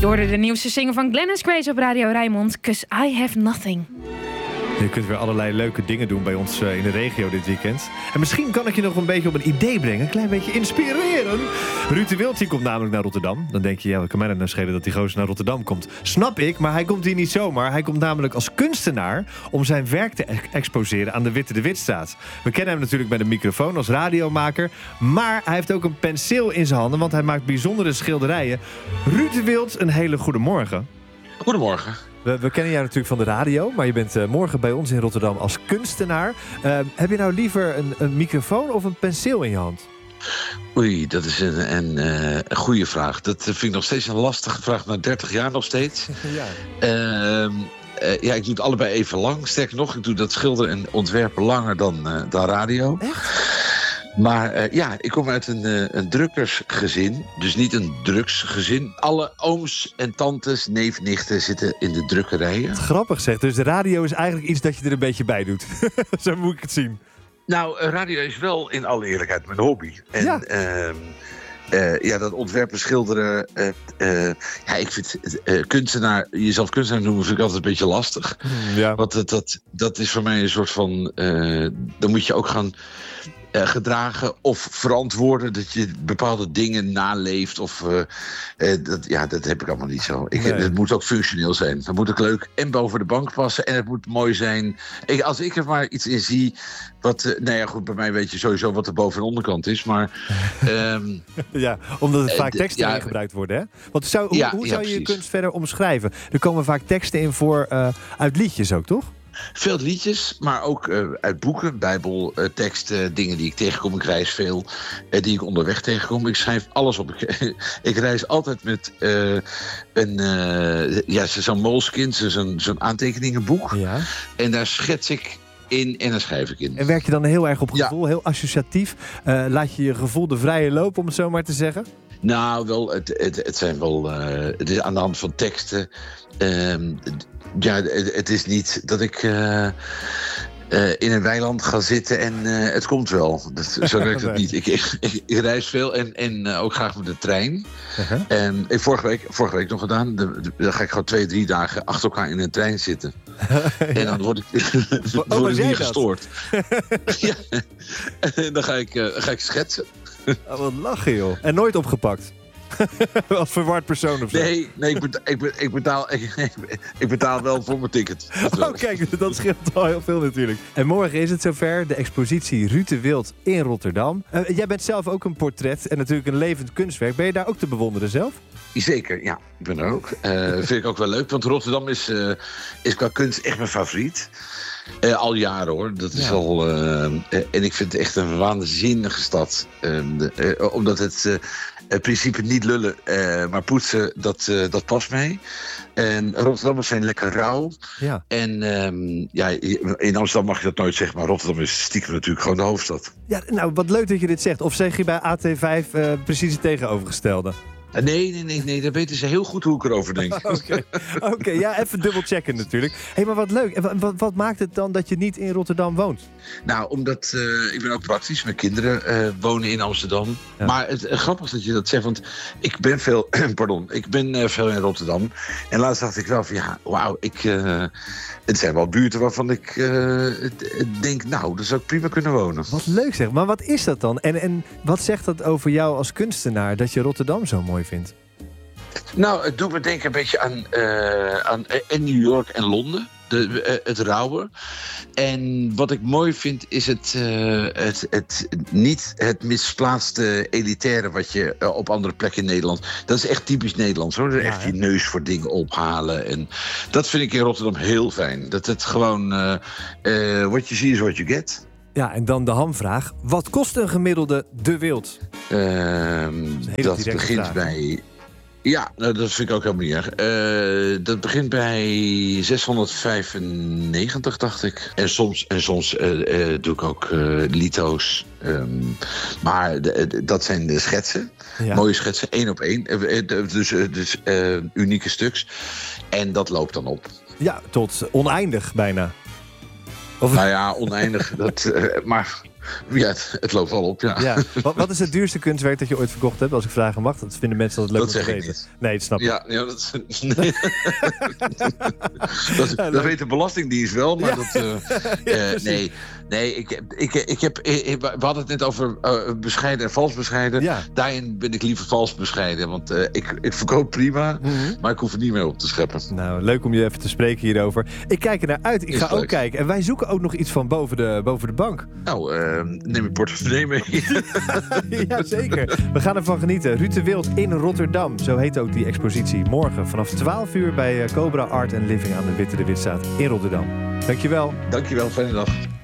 Je hoorde de nieuwste single van Glennis Grace op Radio Rijnmond, 'Cause I Have Nothing. Je kunt weer allerlei leuke dingen doen bij ons in de regio dit weekend. En misschien kan ik je nog een beetje op een idee brengen. Een klein beetje inspireren. Ruud de Wild die komt namelijk naar Rotterdam. Dan denk je, ja, wat kan mij nou schelen dat die gozer naar Rotterdam komt? Snap ik, maar hij komt hier niet zomaar. Hij komt namelijk als kunstenaar om zijn werk te exposeren aan de Witte de Witstraat. We kennen hem natuurlijk bij de microfoon als radiomaker. Maar hij heeft ook een penseel in zijn handen, want hij maakt bijzondere schilderijen. Ruud de Wild, een hele goede morgen. Goedemorgen. We kennen jou natuurlijk van de radio, maar je bent morgen bij ons in Rotterdam als kunstenaar. Heb je nou liever een microfoon of een penseel in je hand? Oei, dat is een goede vraag. Dat vind ik nog steeds een lastige vraag, na 30 jaar nog steeds. Ja. Ja, ik doe het allebei even lang. Sterker nog, ik doe dat schilderen en ontwerpen langer dan radio. Echt? Maar ja, ik kom uit een drukkersgezin. Dus niet een drugsgezin. Alle ooms en tantes, neef, nichten zitten in de drukkerijen. Grappig zeg. Dus de radio is eigenlijk iets dat je er een beetje bij doet. Zo moet ik het zien. Nou, radio is wel in alle eerlijkheid mijn hobby. En ja. Ja, dat ontwerpen, schilderen. Ja, ik vind kunstenaar, jezelf kunstenaar noemen, vind ik altijd een beetje lastig. Ja. Want dat is voor mij een soort van. Dan moet je ook gaan gedragen of verantwoorden dat je bepaalde dingen naleeft. Of dat heb ik allemaal niet zo. Het moet ook functioneel zijn. Het moet ook leuk en boven de bank passen en het moet mooi zijn. Als ik er maar iets in zie. Wat, nou ja, goed, bij mij weet je sowieso wat de boven- en onderkant is, maar. Ja, omdat er vaak teksten in gebruikt worden, hè? Want hoe zou je je kunst verder omschrijven? Er komen vaak teksten in voor uit liedjes ook, toch? Veel liedjes, maar ook uit boeken, bijbelteksten, dingen die ik tegenkom. Ik reis veel, die ik onderweg tegenkom. Ik schrijf alles op. Ik reis altijd met zo'n Moleskine, zo'n aantekeningenboek. Ja. En daar schets ik in en daar schrijf ik in. En werk je dan heel erg op gevoel, heel associatief? Laat je je gevoel de vrije loop, om het zo maar te zeggen? Nou, wel, het zijn wel. Het is aan de hand van teksten. Ja, het is niet dat ik in een weiland ga zitten en het komt wel. Zo werkt het niet. Ik reis veel en ook graag met de trein. Uh-huh. En vorige week nog gedaan. Dan ga ik gewoon 2-3 dagen achter elkaar in een trein zitten. En dan word ik niet gestoord. Ja. En dan ga ik schetsen. Oh, wat lachen, joh. En nooit opgepakt? Als verward persoon of zo? Nee, ik betaal wel voor mijn ticket. Kijk, dat scheelt al heel veel natuurlijk. En morgen is het zover, de expositie Ruud de Wild in Rotterdam. Jij bent zelf ook een portret en natuurlijk een levend kunstwerk. Ben je daar ook te bewonderen zelf? Zeker, ja. Ik ben er ook. Vind ik ook wel leuk, want Rotterdam is qua kunst echt mijn favoriet. Al jaren hoor. Dat is al. En ik vind het echt een waanzinnige stad. Omdat het principe niet lullen, maar poetsen, dat past mij. En Rotterdammers zijn lekker rauw. Ja. En in Amsterdam mag je dat nooit zeggen, maar Rotterdam is stiekem natuurlijk gewoon de hoofdstad. Ja, nou, wat leuk dat je dit zegt. Of zeg je bij AT5 precies het tegenovergestelde? Nee, daar weten ze heel goed hoe ik erover denk. Oké, ja, even dubbelchecken natuurlijk. Hé, maar wat leuk. En wat maakt het dan dat je niet in Rotterdam woont? Nou, omdat ik ben ook praktisch. Mijn kinderen wonen in Amsterdam. Ja. Maar het grappig is dat je dat zegt, want ik ben veel, veel in Rotterdam. En laatst dacht ik wel van, ja, wauw, het zijn wel buurten waarvan ik denk, nou, daar zou ik prima kunnen wonen. Wat leuk zeg. Maar wat is dat dan? En wat zegt dat over jou als kunstenaar, dat je Rotterdam zo mooi vindt? Nou, het doet me denken een beetje aan New York en Londen. Het rauwe. En wat ik mooi vind is niet het misplaatste elitaire wat je op andere plekken in Nederland. Dat is echt typisch Nederlands hoor. Echt je neus voor dingen ophalen. En dat vind ik in Rotterdam heel fijn. Dat het gewoon what you see is what you get. Ja, en dan de hamvraag. Wat kost een gemiddelde De Wild? Dat begint vraag. Bij. Ja, nou, dat vind ik ook helemaal niet erg. Dat begint bij 695, dacht ik. En soms doe ik ook lito's. Maar dat zijn de schetsen. Ja. Mooie schetsen, 1 op 1. Dus unieke stuks. En dat loopt dan op. Ja, tot oneindig bijna. Nou ja, oneindig. Maar Ja, het loopt wel op, ja. Ja. Wat is het duurste kunstwerk dat je ooit verkocht hebt, als ik vragen mag? Dat vinden mensen altijd leuk om te weten. Niet. Nee, dat snap ik. Ja, dat weet de Belastingdienst wel, maar nee, we hadden het net over bescheiden en vals bescheiden. Ja. Daarin ben ik liever vals bescheiden, want ik verkoop prima, maar ik hoef er niet mee op te scheppen. Nou, leuk om je even te spreken hierover. Ik kijk er naar uit. Ik ga ook kijken. En wij zoeken ook nog iets van boven de bank. Nou, neem je portemonnee mee. Ja, zeker. We gaan ervan genieten. Ruud de Wild in Rotterdam. Zo heet ook die expositie. Morgen vanaf 12 uur bij Cobra Art and Living aan de Witte de Witstraat in Rotterdam. Dankjewel. Dankjewel, fijne dag.